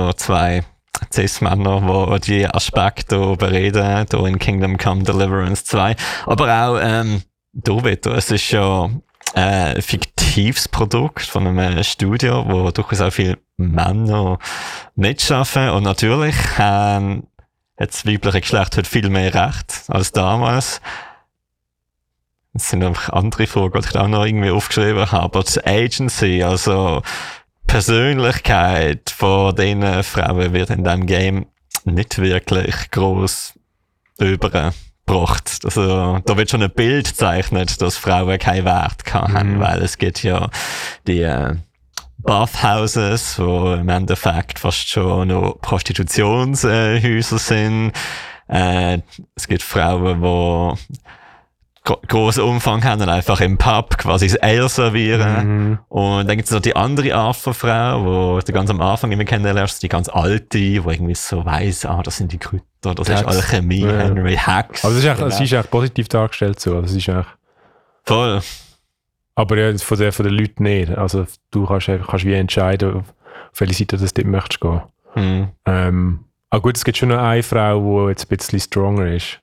so 2 Cis-Männer, die Aspekte bereden, hier in Kingdom Come Deliverance 2. Aber auch da wieder, es ist ja ein fiktives Produkt von einem Studio, wo durchaus auch viele Männer mitschaffen. Und natürlich hat das weibliche Geschlecht heute viel mehr Recht als damals. Es sind einfach andere Fragen, die ich auch noch irgendwie aufgeschrieben habe. Aber die Agency, also Persönlichkeit von diesen Frauen wird in diesem Game nicht wirklich gross übergebracht. Also, da wird schon ein Bild gezeichnet, dass Frauen keinen Wert haben, weil es gibt ja die Bathhouses, wo im Endeffekt fast schon noch Prostitutionshäuser sind. Es gibt Frauen, die grossen Umfang haben und einfach im Pub quasi das Ale servieren. Und dann gibt es noch die andere Art von Frau, die ganz am Anfang immer kennenlernst, die ganz alte, die irgendwie so weiss, das sind die Kräuter, das ist Alchemie, Henry Hacks. Aber das ist echt positiv dargestellt so. Das ist echt voll. Aber ja, von den Leuten nicht. Also du kannst wie entscheiden, auf welche Seite du dort möchtest gehen. Aber gut, es gibt schon noch eine Frau, die jetzt ein bisschen stronger ist.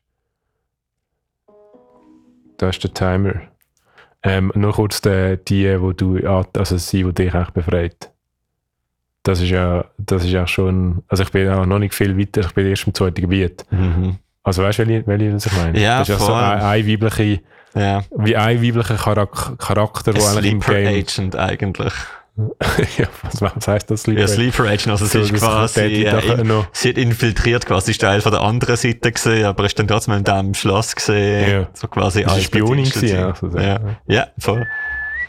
Da ist der Timer. Nur kurz die dich echt befreit. Das ist ja schon, also ich bin ja noch nicht viel weiter, ich bin erst im 2. Gebiet. Also weißt du, welche das ich meine? Ja, das ist ja so ein weiblicher Charakter, der eigentlich im Sleeper Game... Agent eigentlich. Ja, was heisst das? Sleeper Agent, also sie ist quasi, sie hat infiltriert quasi Teil von der anderen Seite gesehen, aber ist dann trotzdem in diesem Schloss gesehen, so quasi als Spionin gewesen. Ja, voll.